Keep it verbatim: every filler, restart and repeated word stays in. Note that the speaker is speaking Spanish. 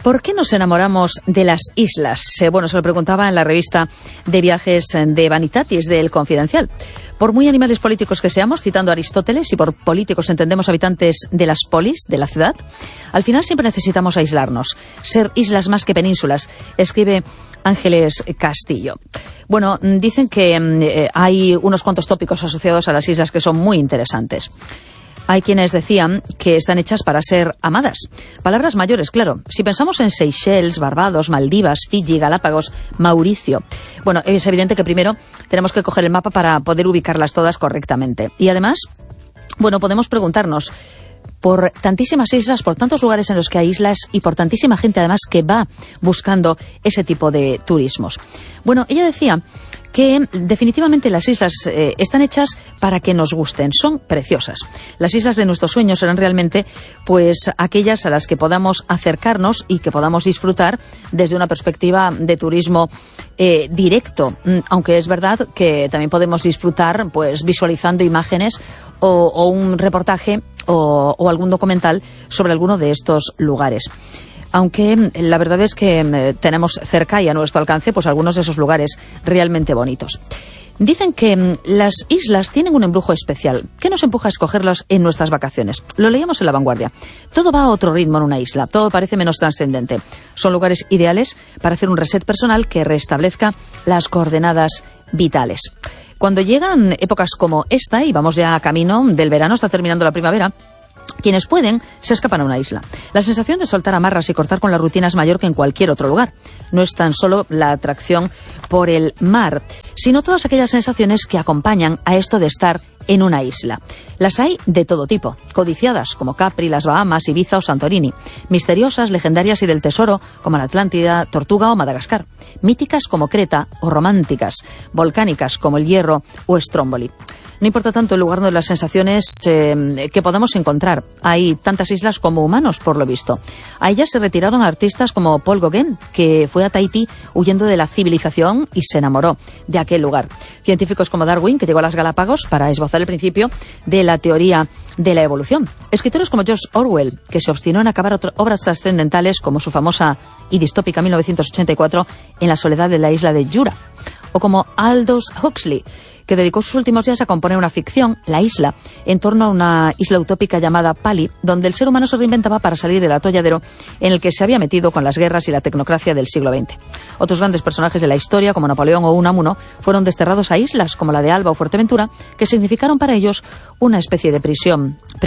¿Por qué nos enamoramos de las islas? Eh, bueno, se lo preguntaba en la revista de viajes de Vanitatis del Confidencial. Por muy animales políticos que seamos, citando a Aristóteles, y por políticos entendemos habitantes de las polis, de la ciudad, al final siempre necesitamos aislarnos, ser islas más que penínsulas, escribe Ángeles Castillo. Bueno, dicen que eh, hay unos cuantos tópicos asociados a las islas que son muy interesantes. Hay quienes decían que están hechas para ser amadas. Palabras mayores, claro. Si pensamos en Seychelles, Barbados, Maldivas, Fiji, Galápagos, Mauricio. Bueno, es evidente que primero tenemos que coger el mapa para poder ubicarlas todas correctamente. Y además, bueno, podemos preguntarnos por tantísimas islas, por tantos lugares en los que hay islas y por tantísima gente además que va buscando ese tipo de turismos. Bueno, ella decía que definitivamente las islas eh, están hechas para que nos gusten, son preciosas. Las islas de nuestros sueños serán realmente pues aquellas a las que podamos acercarnos y que podamos disfrutar desde una perspectiva de turismo eh, directo, aunque es verdad que también podemos disfrutar pues visualizando imágenes o, o un reportaje o, o algún documental sobre alguno de estos lugares. Aunque la verdad es que eh, tenemos cerca y a nuestro alcance pues algunos de esos lugares realmente bonitos. Dicen que mm, las islas tienen un embrujo especial. ¿Qué nos empuja a escogerlos en nuestras vacaciones? Lo leíamos en La Vanguardia. Todo va a otro ritmo en una isla, todo parece menos trascendente. Son lugares ideales para hacer un reset personal que restablezca las coordenadas vitales. Cuando llegan épocas como esta, y vamos ya a camino del verano, está terminando la primavera, quienes pueden se escapan a una isla. La sensación de soltar amarras y cortar con la rutina es mayor que en cualquier otro lugar. No es tan solo la atracción por el mar, sino todas aquellas sensaciones que acompañan a esto de estar en una isla. Las hay de todo tipo, codiciadas como Capri, las Bahamas, Ibiza o Santorini, misteriosas, legendarias y del tesoro como la Atlántida, Tortuga o Madagascar, míticas como Creta o románticas, volcánicas como el Hierro o Stromboli. No importa tanto el lugar de las sensaciones eh, que podamos encontrar. Hay tantas islas como humanos, por lo visto. A ellas se retiraron artistas como Paul Gauguin, que fue a Tahití huyendo de la civilización y se enamoró de aquel lugar. Científicos como Darwin, que llegó a las Galápagos para esbozar el principio de la teoría de la evolución. Escritores como George Orwell, que se obstinó en acabar obras trascendentales como su famosa y distópica mil novecientos ochenta y cuatro en la soledad de la isla de Jura. O como Aldous Huxley, que dedicó sus últimos días a componer una ficción, La Isla, en torno a una isla utópica llamada Pali, donde el ser humano se reinventaba para salir del atolladero en el que se había metido con las guerras y la tecnocracia del siglo veinte. Otros grandes personajes de la historia, como Napoleón o Unamuno, fueron desterrados a islas como la de Alba o Fuerteventura, que significaron para ellos una especie de prisión